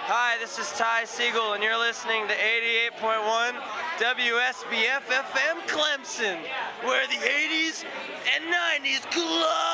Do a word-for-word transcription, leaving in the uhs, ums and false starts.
Hi, this is Ty Siegel, and you're listening to eighty-eight point one W S B F F M Clemson, where the eighties and nineties collide.